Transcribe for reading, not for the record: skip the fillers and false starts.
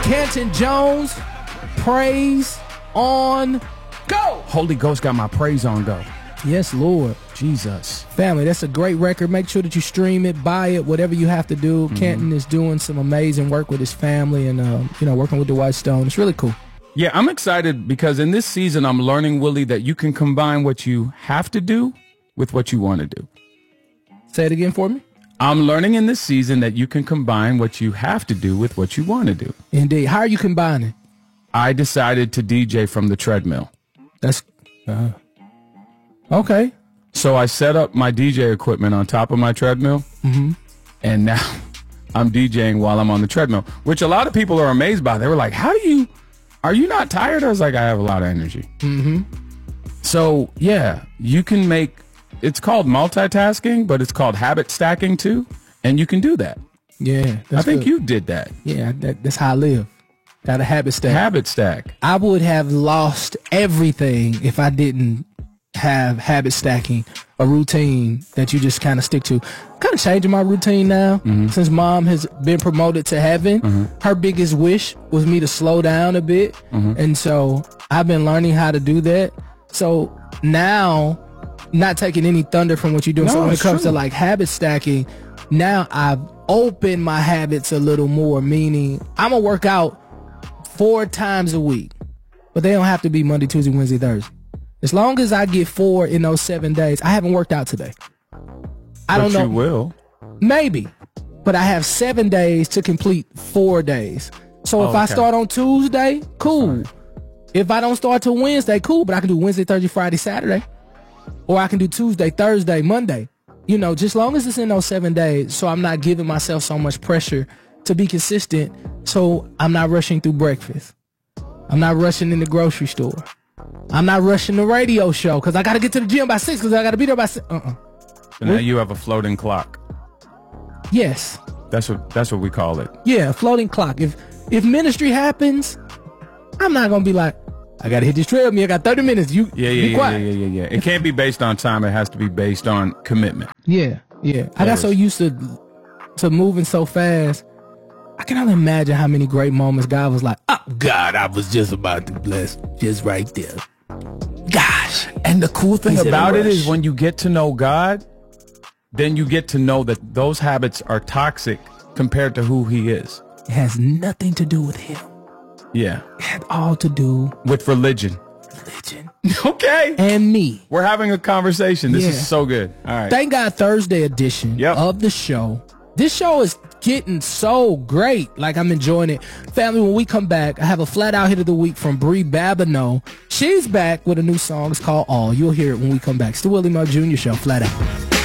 Canton Jones, Praise on Go. Holy Ghost got my praise on go. Yes, Lord. Jesus. Family, that's a great record. Make sure that you stream it, buy it, whatever you have to do. Canton is doing some amazing work with his family and, working with the White Stone. It's really cool. Yeah, I'm excited because in this season, I'm learning, Willie, that you can combine what you have to do with what you want to do. Say it again for me. I'm learning in this season that you can combine what you have to do with what you want to do. Indeed. How are you combining? I decided to DJ from the treadmill. That's okay. So I set up my DJ equipment on top of my treadmill, and now I'm DJing while I'm on the treadmill, which a lot of people are amazed by. They were like, are you not tired? I was like, I have a lot of energy. So, yeah, you can make, it's called multitasking, but it's called habit stacking too, and you can do that. Yeah. I think you did that. Yeah, that's how I live. Got a habit stack. Habit stack. I would have lost everything if I didn't have habit stacking, a routine that you just kind of stick to. Kind of changing my routine now since Mom has been promoted to heaven. Her biggest wish was me to slow down a bit. And so I've been learning how to do that. So now, not taking any thunder from what you're doing. No, so when it comes true. to like habit stacking, now I've opened my habits a little more, meaning I'm going to work out 4 times a week, but they don't have to be Monday, Tuesday, Wednesday, Thursday. As long as I get 4 in those 7 days, I haven't worked out today. I don't know. You will. Maybe, but I have 7 days to complete 4 days. So if I start on Tuesday, cool. If I don't start till Wednesday, cool, but I can do Wednesday, Thursday, Friday, Saturday. Or I can do Tuesday, Thursday, Monday. Just long as it's in those 7 days, so I'm not giving myself so much pressure to be consistent, so I'm not rushing through breakfast. I'm not rushing in the grocery store. I'm not rushing the radio show because I got to get to the gym by 6 because I got to be there by 6. So now you have a floating clock. Yes. That's what we call it. Yeah, floating clock. If ministry happens, I'm not going to be like, I got to hit this treadmill. I got 30 minutes. Be quiet. Yeah. It can't be based on time. It has to be based on commitment. Yeah. I got so used to moving so fast. I can only imagine how many great moments God was like, oh, God, I was just about to bless just right there. Gosh. And the cool thing about it is when you get to know God, then you get to know that those habits are toxic compared to who he is. It has nothing to do with him. Yeah. It had all to do with religion. Okay. And me. We're having a conversation. This is so good. All right. Thank God Thursday edition of the show. This show is getting so great. Like, I'm enjoying it. Family, when we come back, I have a flat out hit of the week from Brie Babineau. She's back with a new song. It's called All. You'll hear it when we come back. It's the Willie Merck Jr. Show, flat out.